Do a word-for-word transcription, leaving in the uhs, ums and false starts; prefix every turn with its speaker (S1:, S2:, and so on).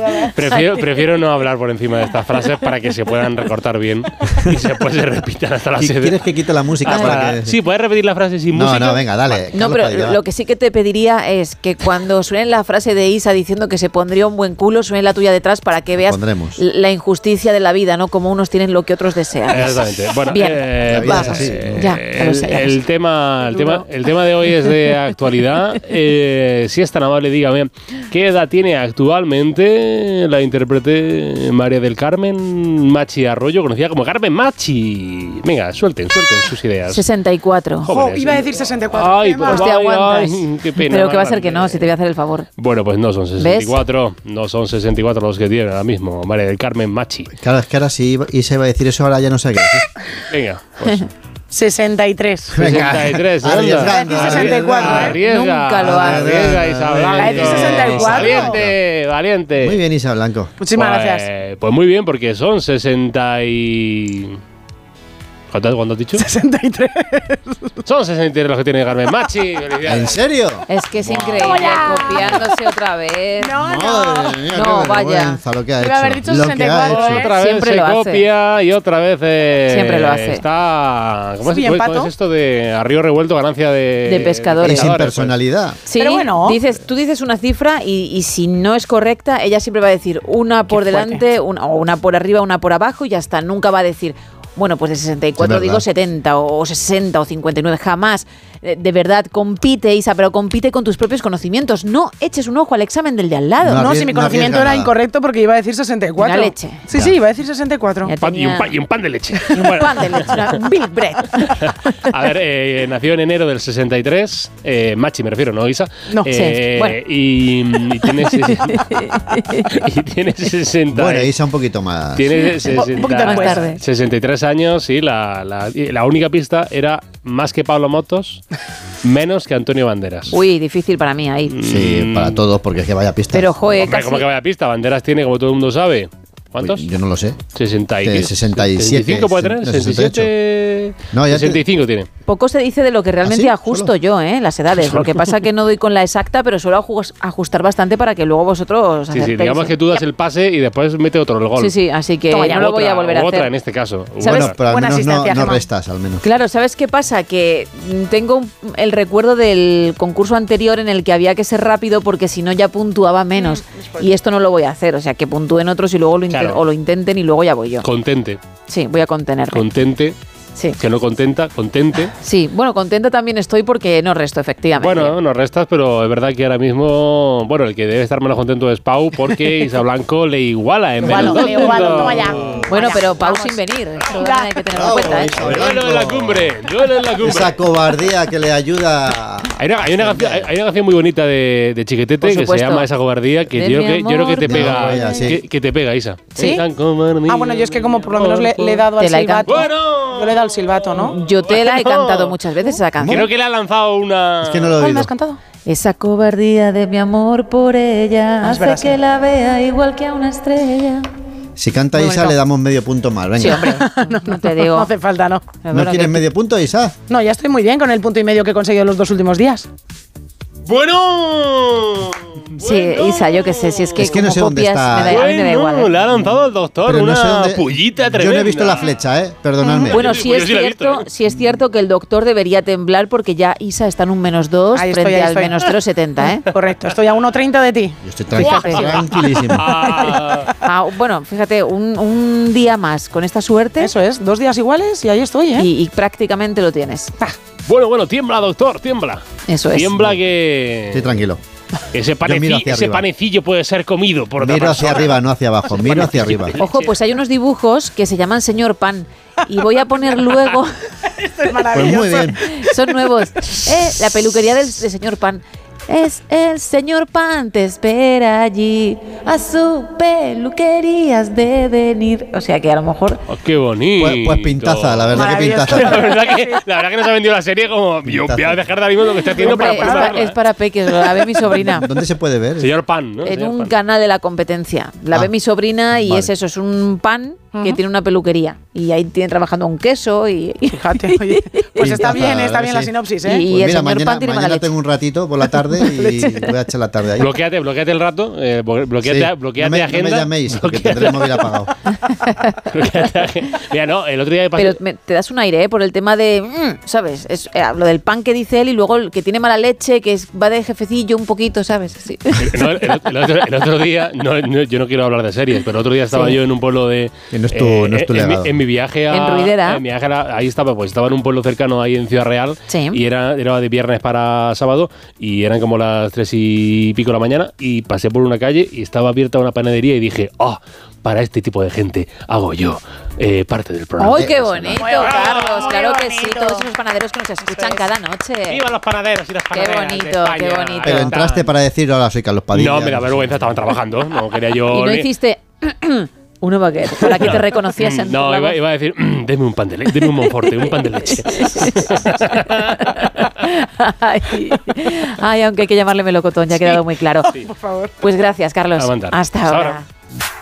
S1: Prefiero, prefiero no hablar por encima de estas frases para que se puedan recortar bien y se, pues, se repitan hasta las siete.
S2: ¿Quieres que quite la música? Para que...
S1: Sí, puedes repetir la frase sin
S2: no,
S1: música.
S2: No, no, venga, dale.
S3: No, pero Padilla, lo que sí que te pediría es que cuando suene la frase de Isa diciendo que se pondría un buen culo, suene la tuya detrás para que veas
S2: Pondremos.
S3: la injusticia de la vida, ¿no? Como unos tienen lo que otros desean.
S1: Exactamente. Bueno,
S3: bien,
S1: eh,
S3: vamos.
S2: Así,
S1: eh,
S3: ya, ya lo sé, ya
S1: el,
S3: lo sé.
S1: el, tema, el, tema, el tema de hoy es de actualidad. Eh, si es tan amable, dígame, ¿qué edad tiene actualmente la intérprete María del Carmen Machi Arroyo, conocida como Carmen Machi? Venga, suelten, suelten sus ideas.
S3: sesenta y cuatro.
S1: Jóvenes.
S4: Oh, iba a decir sesenta y cuatro.
S1: Ay,
S4: Qué
S1: pues
S4: mal.
S3: Pues te
S1: vaya,
S3: aguantas.
S1: ay, qué pena.
S3: Pero que va a ser
S1: vale.
S3: que no, si te voy a hacer el favor.
S1: Bueno, pues no son sesenta y cuatro, ¿ves? No son sesenta y cuatro los que tiene ahora mismo María del Carmen Machi.
S2: Claro, es que ahora si Isa iba a decir eso, ahora ya no sé qué decir.
S1: Venga, pues...
S4: sesenta y tres.
S1: sesenta y tres,
S2: arriesgando,
S4: sesenta y cuatro, ¿eh?
S1: Arriesga,
S3: Nunca lo hace.
S1: arriesga, Isa
S2: Muy
S1: Blanco.
S2: bien.
S4: ¿La de sesenta y cuatro?
S1: Valiente, valiente.
S2: Muy bien, Isa Blanco.
S4: Muchísimas
S1: pues,
S4: gracias.
S1: Pues muy bien, porque son sesenta y... ¿Cuánto, cuánto has dicho?
S4: sesenta y tres.
S1: Son sesenta y tres los que tiene Carmen Machi.
S2: ¿En serio?
S3: Es que es
S1: Wow.
S3: increíble, copiándose otra vez.
S4: No, no.
S2: Madre mía,
S3: No,
S2: qué
S3: vaya.
S2: vergüenza lo que ha
S4: Iba
S2: hecho.
S4: a haber dicho
S2: Lo que
S4: sesenta y
S2: ha
S4: cuatro,
S2: hecho.
S4: ¿eh?
S1: Otra vez
S3: Siempre
S1: se
S3: lo hace.
S1: copia y otra vez eh,
S3: Siempre lo hace.
S1: está... ¿Cómo es,
S4: Sí,
S1: cómo es-
S4: empato.
S1: cómo es esto de a río revuelto ganancia de...
S3: De pescadores.
S2: Y sin
S1: pues?
S2: personalidad.
S3: Sí,
S4: Pero bueno.
S3: dices, tú dices una cifra y, y si no es correcta, ella siempre va a decir una por
S4: Qué fuerte.
S3: delante, una, o una por arriba, una por abajo y ya está. Nunca va a decir, bueno, pues de sesenta y cuatro
S2: Sí,
S3: digo
S2: verdad.
S3: setenta o sesenta o cincuenta y nueve, jamás. De, de verdad, compite, Isa, pero compite con tus propios conocimientos. No eches un ojo al examen del de al lado.
S2: No,
S4: No,
S2: arries-
S4: si mi
S2: no
S4: conocimiento
S2: arriesga
S4: era
S2: nada.
S4: incorrecto porque iba a decir sesenta y cuatro.
S3: Una leche.
S4: Sí,
S2: Ya.
S4: sí, iba a decir sesenta y cuatro.
S3: Ya
S1: Pan- y, un
S3: tenía-
S1: pan, y un pan de leche.
S3: Y un pan de leche, una- un Big Bread.
S1: A ver, eh, nació en enero del sesenta y tres, eh, Machi me refiero, ¿no, Isa?
S4: No.
S1: Eh,
S3: Sí, bueno.
S1: y, y tiene y tiene sesenta.
S2: Bueno, Isa un poquito más.
S1: Tiene
S4: Un poquito
S1: sesenta,
S3: más tarde.
S1: sesenta y tres años y la, la, y la única pista era más que Pablo Motos, menos que Antonio Banderas.
S3: Uy, difícil para mí ahí.
S2: Sí,
S1: Mm.
S2: para todos, porque es que vaya pista.
S3: Pero, joder,
S1: Hombre,
S3: casi...
S1: ¿cómo que vaya pista? Banderas tiene, como todo el mundo sabe. ¿Cuántos?
S2: Yo no lo sé.
S1: sesenta y
S2: Eh,
S1: qué?
S2: sesenta y siete,
S1: ¿sesenta y cinco puede tener?
S2: no,
S1: ¿sesenta y siete?
S2: No, ya te-
S1: sesenta y cinco tiene.
S3: Poco se dice de lo que realmente
S2: ¿Ah, sí?
S3: ajusto
S2: ¿Solo?
S3: yo, ¿eh? Las edades. Lo que pasa que no doy con la exacta, pero suelo ajus- ajustar bastante para que luego vosotros
S1: Sí, sí,
S3: acertéis,
S1: digamos
S3: ¿eh?
S1: que tú das el pase y después mete otro el gol.
S3: Sí, sí, así que
S4: Toma ya,
S3: no lo voy a
S1: Otra,
S3: volver a
S1: otra
S3: hacer.
S1: en este caso.
S3: ¿Sabes?
S2: Bueno, pero al
S4: Buena
S2: menos no,
S4: asistencia,
S2: no
S4: Gemma.
S2: restas, al menos.
S3: Claro, ¿sabes qué pasa? Que mm, tengo un- el recuerdo del concurso anterior en el que había que ser rápido porque si no ya puntuaba menos. Y esto no lo voy a hacer, o sea, que puntúen otros y luego lo, inten-
S1: Claro.
S3: o lo intenten y luego ya voy yo.
S1: Contente,
S3: Sí, voy a contenerme.
S1: contente,
S3: Sí.
S1: que no contenta, contente.
S3: Sí, bueno, contenta también estoy porque no resto, efectivamente.
S1: Bueno, no restas, pero es verdad que ahora mismo, bueno, el que debe estar menos contento es Pau porque Isa Blanco le iguala en
S4: Igualo,
S1: menos dos
S4: le igualo,
S1: puntos.
S4: toma ya.
S3: Bueno,
S4: Vaya,
S3: pero Pau
S4: vamos.
S3: sin venir. Eso
S4: Ya.
S3: también hay que tenerlo en
S2: Bravo,
S3: cuenta, ¿eh?
S2: Isa.
S1: Duelo en la cumbre, duelo en la cumbre.
S2: Esa cobardía que le ayuda.
S1: Hay una, hay, una canción, hay- hay una canción muy bonita de, de Chiquetete
S3: Por
S1: que se
S3: supuesto.
S1: llama Esa cobardía, que
S3: De
S1: yo,
S3: mi
S1: creo que yo creo que te
S3: amor,
S1: pega,
S2: de ella, sí.
S1: que, que te pega, Isa.
S4: ¿Sí?
S1: Esa cobardía.
S4: Ah, bueno, yo es que como por lo menos le, le he dado al
S3: Te la he
S4: silbato.
S1: Bueno.
S4: Yo le he dado al silbato, ¿no?
S3: Yo te la he
S1: Bueno.
S3: cantado muchas veces esa canción.
S1: Creo que le ha lanzado una...
S2: Es que no lo he
S4: ¿Cuál me
S2: oído.
S4: has cantado?
S3: Esa cobardía de mi amor por ella
S4: Ah, es
S3: hace
S4: verdad, sí.
S3: que la vea igual que a una estrella.
S2: Si canta
S4: Muy
S2: Isa,
S4: bonito.
S2: le damos medio punto más. Venga.
S3: Sí, hombre, no, no te digo.
S4: No hace falta, no.
S3: Es
S2: ¿No
S3: verdad
S2: quieres
S3: que-
S2: medio punto, Isa?
S4: No, ya estoy muy bien con el punto y medio que he conseguido los dos últimos días.
S1: Bueno.
S3: Sí, Isa, yo qué sé, si es que,
S2: Es que
S3: como
S2: no sé dónde
S3: copias,
S2: está.
S3: me da, a mí me da igual.
S1: Bueno,
S3: ¿eh?
S1: le ha lanzado al doctor
S2: Pero
S1: una
S2: no sé dónde.
S1: pullita
S2: Yo
S1: tremenda.
S2: no he visto la flecha, ¿eh? Perdonadme.
S3: Bueno,
S1: Yo
S3: sí
S1: sí
S3: es,
S1: la he visto,
S3: cierto,
S1: ¿eh?
S3: sí es cierto que el doctor debería temblar porque ya Isa está en un menos dos
S4: Ahí estoy,
S3: frente
S4: ahí
S3: al
S4: estoy.
S3: menos cero coma setenta, ¿eh?
S4: Correcto, estoy a uno treinta de ti.
S2: Yo estoy tranqui-
S3: Fíjate.
S2: tranquilísimo.
S1: Ah,
S3: Ah, bueno, fíjate, un, un día más con esta suerte
S4: Eso es, dos días iguales y ahí estoy, ¿eh?
S3: y, y prácticamente lo tienes.
S1: bueno, bueno, tiembla, doctor, tiembla.
S3: Eso es.
S1: Tiembla que
S2: Estoy tranquilo.
S1: ese,
S2: Yo
S1: paneci-
S2: miro hacia
S1: ese
S2: arriba.
S1: panecillo puede ser comido por otra
S2: Miro hacia
S1: persona.
S2: arriba, no hacia abajo. Miro hacia arriba.
S3: Ojo, pues hay unos dibujos que se llaman Señor Pan y voy a poner luego,
S4: Esto es
S2: Pues
S4: maravilloso.
S2: muy bien.
S3: son nuevos, eh, la peluquería del, de Señor Pan. Es el Señor Pan, te espera allí, a su peluquería has de venir. O sea que a lo mejor...
S1: Oh, qué bonito.
S2: Pues, pues pintaza, la verdad que
S4: Maravilloso.
S1: La
S2: pintaza.
S1: verdad, que, la verdad que nos ha vendido la serie como yo voy a dejar de ahora mismo lo que estoy haciendo
S3: Hombre,
S1: para
S3: es,
S1: ponerla.
S3: para, es para peques, la ve mi sobrina.
S2: ¿Dónde se puede ver?
S1: Señor Pan, ¿no?
S3: En
S1: Señor
S3: un
S1: Pan.
S3: canal de la competencia. La
S2: Ah,
S3: ve mi sobrina y
S2: vale.
S3: es eso, es un pan que tiene una peluquería y ahí tiene trabajando un queso y... y
S4: Fíjate, oye, pues está
S2: Pintaza,
S4: bien, está
S2: ¿verdad
S4: bien
S2: que
S4: la
S2: sí?
S4: sinopsis,
S3: Y-
S4: ¿eh?
S3: y-
S2: Pues
S3: el
S2: mira,
S3: señor
S2: mañana,
S3: Pan tiene mala
S2: mañana
S3: leche.
S2: tengo un ratito por la tarde y voy a echar la tarde ahí.
S1: Bloquéate, bloquéate el rato, eh, blo- bloquéate,
S2: Sí,
S1: bloquéate
S2: no me,
S1: agenda.
S2: no me llaméis porque
S1: bloquéate-
S2: tendré el móvil apagado.
S1: bloquéate agenda. Mira, no, el otro día me pasó.
S3: Pero me- te das un aire, ¿eh? Por el tema de, mm, ¿sabes? Es, eh, lo del pan que dice él y luego el que tiene mala leche, que es, va de jefecillo un poquito, ¿sabes? Sí.
S1: No, el, el otro, el otro día, no, no, yo no quiero hablar de series, pero el otro día estaba
S3: Sí.
S1: yo en un pueblo de.
S2: Que no es tu- no es tu
S1: en, mi,
S2: legado.
S1: en mi viaje a.
S3: En Ruidera.
S1: en mi viaje a- ahí estaba, pues estaba en un pueblo cercano ahí en Ciudad Real.
S3: Sí.
S1: Y era, era de viernes para sábado y eran como las tres y pico de la mañana. Y pasé por una calle y estaba abierta una panadería y dije, ah, para este tipo de gente hago yo eh, parte del programa.
S3: ¡Ay, qué bonito,
S4: Muy bonito,
S3: Carlos!
S4: muy
S3: Claro que sí,
S4: bonito.
S3: todos esos panaderos que nos escuchan
S4: es.
S3: cada noche.
S1: ¡Viva los panaderos y las
S3: Qué
S1: panaderas de
S3: bonito,
S1: España!
S3: qué bonito.
S2: Pero entraste para decir, hola, soy Carlos Padilla.
S1: No, me da
S2: sé.
S1: vergüenza, estaban trabajando. No quería yo.
S3: Y no
S1: ni-
S3: hiciste una baguette para que te reconociesen.
S1: No,
S3: por la
S1: iba,
S3: voz.
S1: iba a decir, "Mm, deme un pan de leche, deme un Monforte, un pan de leche.
S3: ay, ay, aunque hay que llamarle melocotón, ya ha quedado muy claro.
S4: Por favor.
S3: Pues gracias, Carlos.
S1: Aguantar.
S3: Hasta
S1: Hasta
S3: ahora.
S1: ahora.